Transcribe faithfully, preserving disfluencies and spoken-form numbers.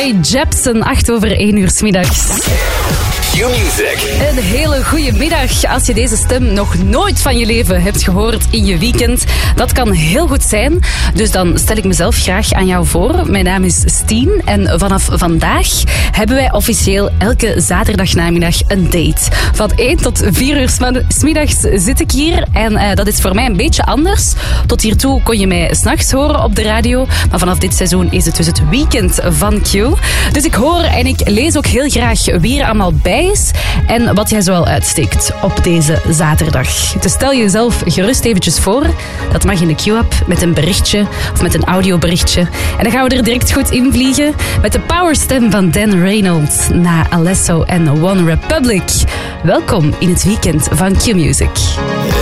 Ray Jepsen, acht over één uur 's middags. Q-Music. Een hele goede middag. Als je deze stem nog nooit van je leven hebt gehoord in je weekend, dat kan heel goed zijn. Dus dan stel ik mezelf graag aan jou voor. Mijn naam is Stien en vanaf vandaag hebben wij officieel elke zaterdagnamiddag een date. Van één tot vier uur 's middags zit ik hier en uh, dat is voor mij een beetje anders. Tot hiertoe kon je mij 's nachts horen op de radio, maar vanaf dit seizoen is het dus het weekend van Q. Dus ik hoor en ik lees ook heel graag wie er allemaal bij is en wat jij zoal uitsteekt op deze zaterdag. Dus stel jezelf gerust eventjes voor. Dat mag in de Q-app met een berichtje of met een audioberichtje. En dan gaan we er direct goed in vliegen met de powerstem van Dan Reynolds na Alesso en One Republic. Welkom in het weekend van Q-Music.